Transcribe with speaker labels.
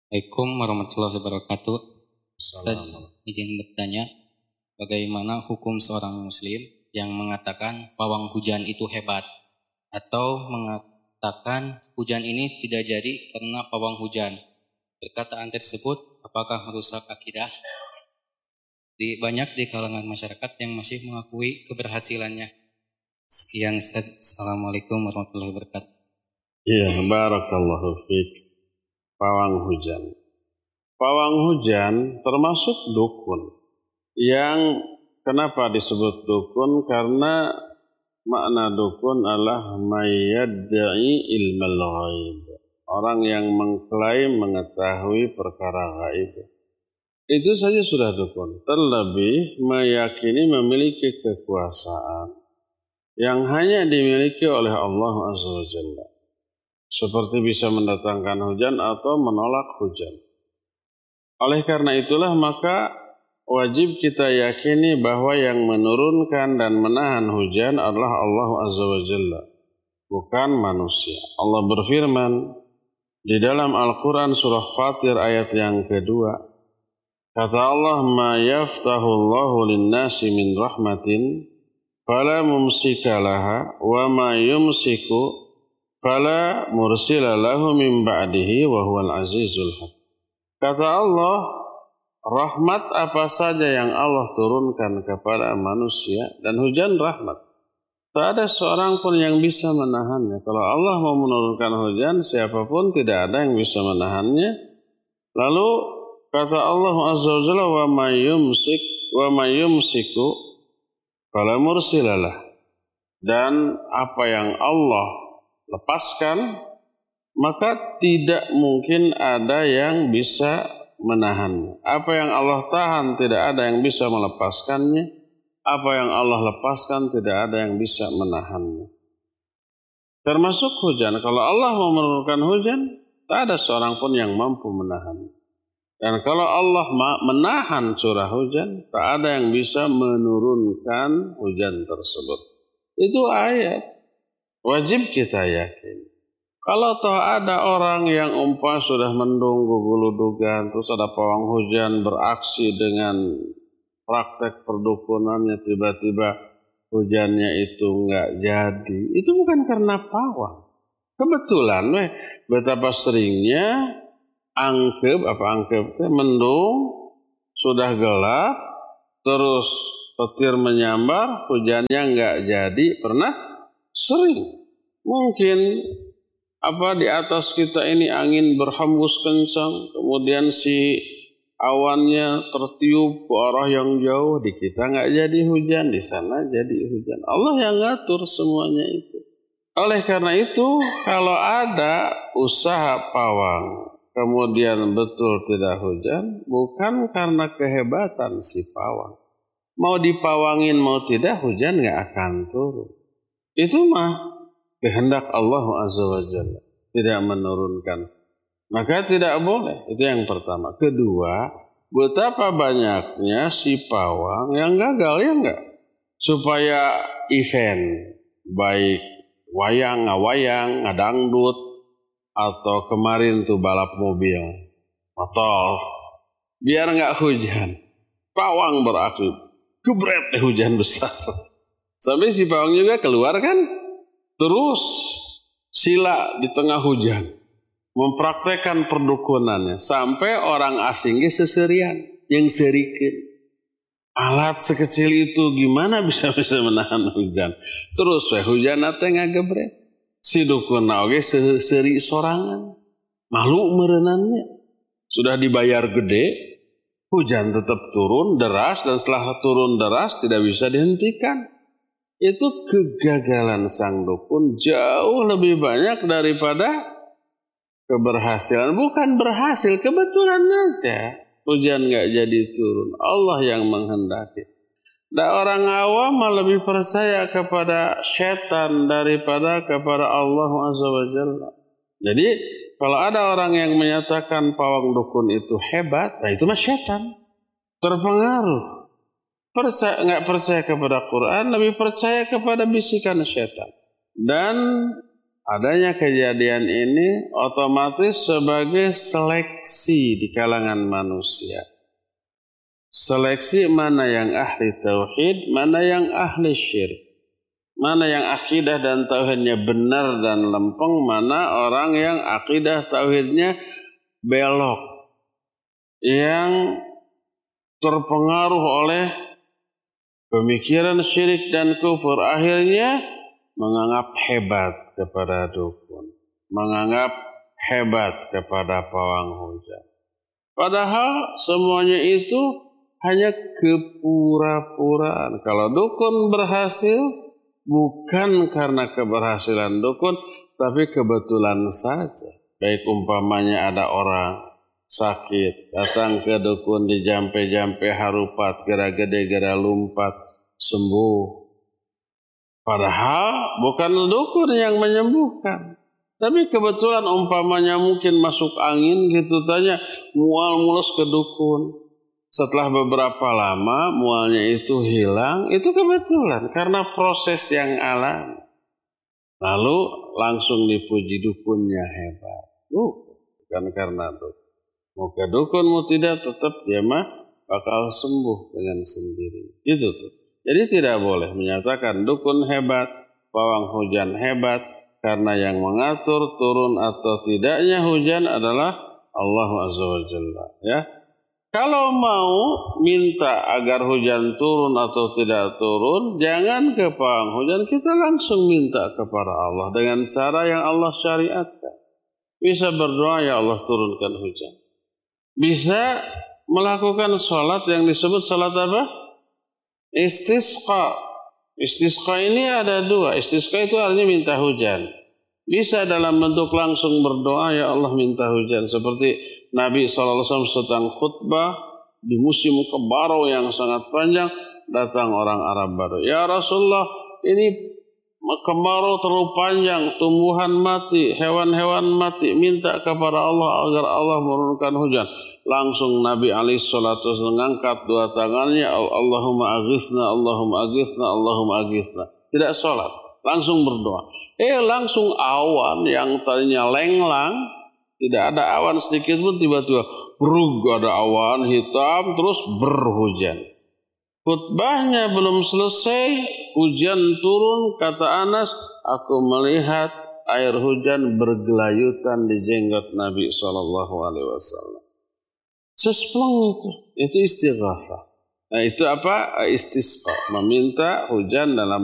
Speaker 1: Assalamualaikum warahmatullahi wabarakatuh. Ustaz,
Speaker 2: Assalamualaikum.
Speaker 1: izin bertanya, bagaimana hukum seorang muslim yang mengatakan pawang hujan itu hebat atau mengatakan hujan ini tidak jadi karena pawang hujan? Perkataan tersebut apakah merusak akidah? Banyak di kalangan masyarakat yang masih mengakui keberhasilannya. Sekian Ustaz. Assalamualaikum warahmatullahi wabarakatuh.
Speaker 2: Iya, barakallahu fiik. Pawang hujan. Pawang hujan termasuk dukun. Yang kenapa disebut dukun? Karena makna dukun adalah mayyadda'i ilmal ghaib. Orang yang mengklaim mengetahui perkara gaib. Itu saja sudah dukun. Terlebih meyakini memiliki kekuasaan yang hanya dimiliki oleh Allah Azza wa Jalla. Seperti bisa mendatangkan hujan atau menolak hujan. Oleh karena itulah maka wajib kita yakini bahwa yang menurunkan dan menahan hujan adalah Allah Azza wa Jalla, bukan manusia. Allah berfirman di dalam Al-Quran surah Fatir ayat yang kedua, kata Allah, ma yaftahullahu linnasi min rahmatin fala mumsika laha wa ma yumsiku fala mursila lahu min ba'dihi wa huwal azizul hakim. Kata Allah, rahmat apa saja yang Allah turunkan kepada manusia, dan hujan rahmat, tak ada seorang pun yang bisa menahannya. Kalau Allah mau menurunkan hujan, siapapun tidak ada yang bisa menahannya. Lalu kata Allah Azza wa Jalla, wa ma yumsiku fala mursilalah. Dan apa yang Allah lepaskan, maka tidak mungkin ada yang bisa menahannya. Apa yang Allah tahan, tidak ada yang bisa melepaskannya. Apa yang Allah lepaskan, tidak ada yang bisa menahannya. Termasuk hujan. Kalau Allah mau menurunkan hujan, tak ada seorang pun yang mampu menahannya. Dan kalau Allah menahan curah hujan, tak ada yang bisa menurunkan hujan tersebut. Itu ayat. Wajib kita yakin. Kalau toh ada orang yang umpah sudah mendung guguludugan, terus ada pawang hujan beraksi dengan praktek perdukunannya, tiba-tiba hujannya itu nggak jadi, itu bukan karena pawang. Kebetulan betapa seringnya angkep mendung, sudah gelap, terus petir menyambar, hujannya nggak jadi, pernah? Sering. Mungkin di atas kita ini angin berhembus kencang, kemudian si awannya tertiup ke arah yang jauh, di kita nggak jadi hujan, di sana jadi hujan. Allah yang ngatur semuanya itu. Oleh karena itu, kalau ada usaha pawang, kemudian betul tidak hujan, bukan karena kehebatan si pawang. Mau dipawangin mau tidak, hujan nggak akan turun. Itu mah kehendak Allah Azza wa Jalla, tidak menurunkan. Maka tidak boleh, itu yang pertama. Kedua, betapa banyaknya si pawang yang gagal, ya enggak? Supaya event, baik wayang, ngadangdut, atau kemarin tuh balap mobil, motor, biar enggak hujan, pawang beraksi, gebret hujan besar. Sampai si pawang juga keluar kan, terus sila di tengah hujan, mempraktekkan perdukunannya, sampai orang asingnya seserian, yang serikan. Alat sekecil itu gimana bisa menahan hujan? Terus hujan nanti ngagebret. Si dukun oge seri sorangan, malu merenannya. Sudah dibayar gede, hujan tetap turun deras, dan setelah turun deras tidak bisa dihentikan. Itu kegagalan sang dukun jauh lebih banyak daripada keberhasilan. Bukan berhasil, kebetulan aja hujan gak jadi turun. Allah yang menghendaki. Dan orang awam lebih percaya kepada setan daripada kepada Allah Azza wa Jalla. Jadi kalau ada orang yang menyatakan pawang dukun itu hebat, nah itu mah setan. Terpengaruh. Nggak percaya kepada Quran, lebih percaya kepada bisikan setan. Dan adanya kejadian ini otomatis sebagai seleksi di kalangan manusia. Seleksi mana yang ahli tauhid, mana yang ahli syirik. Mana yang akidah dan tauhidnya benar dan lempeng, mana orang yang akidah tauhidnya belok, yang terpengaruh oleh pemikiran syirik dan kufur, akhirnya menganggap hebat kepada dukun, menganggap hebat kepada pawang hujan. Padahal semuanya itu hanya kepura-puraan. Kalau dukun berhasil, bukan karena keberhasilan dukun, tapi kebetulan saja. Baik umpamanya ada orang sakit, datang ke dukun, dijampe-jampe harupat, gerak gede, gerak lumpat, sembuh. Padahal bukan dukun yang menyembuhkan. Tapi kebetulan umpamanya mungkin masuk angin gitu tanya, mual mulus ke dukun. Setelah beberapa lama mualnya itu hilang, itu kebetulan karena proses yang alami. Lalu langsung dipuji dukunnya hebat. Bukan karena dukun. Mau ke dukun mau tidak tetap dia mah bakal sembuh dengan sendiri. Gitu tuh. Jadi tidak boleh menyatakan dukun hebat, pawang hujan hebat, karena yang mengatur turun atau tidaknya hujan adalah Allah Azza wa Jalla. Ya. Kalau mau minta agar hujan turun atau tidak turun, jangan ke pawang hujan, kita langsung minta kepada Allah dengan cara yang Allah syariatkan. Bisa berdoa, ya Allah turunkan hujan. Bisa melakukan sholat yang disebut sholat apa? Istisqa. Istisqa ini ada dua. Istisqa itu artinya minta hujan. Bisa dalam bentuk langsung berdoa, ya Allah minta hujan. Seperti Nabi SAW sedang khutbah di musim kemarau yang sangat panjang, datang orang Arab baru. Ya Rasulullah, ini kemarau terlalu panjang, tumbuhan mati, hewan-hewan mati, minta kepada Allah agar Allah menurunkan hujan. Langsung Nabi SAW mengangkat dua tangannya, Allahumma aghithna, Allahumma aghithna, Allahumma aghithna. Tidak sholat, langsung berdoa. Langsung awan yang tadinya lenglang, tidak ada awan sedikit pun, tiba-tiba ada awan hitam terus berhujan. Khutbahnya belum selesai, hujan turun. Kata Anas, aku melihat air hujan bergelayutan di jenggot Nabi SAW. Sespleng itu istighatsah. Nah itu apa? Istisqa, meminta hujan dalam